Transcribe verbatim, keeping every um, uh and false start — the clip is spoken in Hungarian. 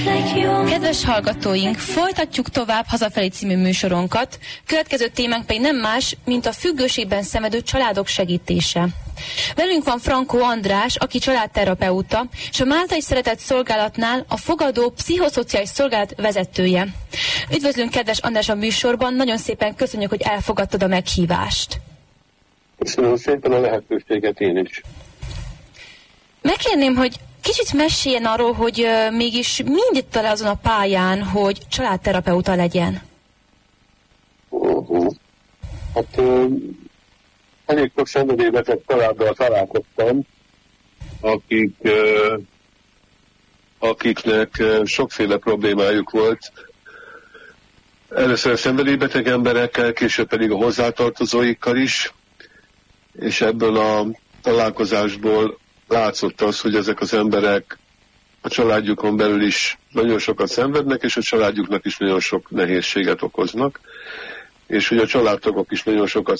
Kedves hallgatóink, folytatjuk tovább Hazafelé című műsorunkat. Következő témánk pedig nem más, mint a függőségben szenvedő családok segítése. Velünk van Frankó András, aki családterapeuta, és a Máltai Szeretett Szolgálatnál a fogadó pszichoszociális szolgálat vezetője. Üdvözlünk, kedves András, a műsorban, nagyon szépen köszönjük, hogy elfogadtad a meghívást. Köszönöm szépen a lehetőséget én is. Megkérném, hogy kicsit meséljen arról, hogy uh, mégis mind itt azon a pályán, hogy családterapeuta legyen. Uh-huh. Hát uh, elég sok szenvedélybeteg családdal találkoztam, akik, uh, akiknek uh, sokféle problémájuk volt. Először a szenvedélybeteg emberekkel, később pedig a hozzátartozóikkal is, és ebből a találkozásból látszott az, hogy ezek az emberek a családjukon belül is nagyon sokat szenvednek, és a családjuknak is nagyon sok nehézséget okoznak, és hogy a családtagok is nagyon sokat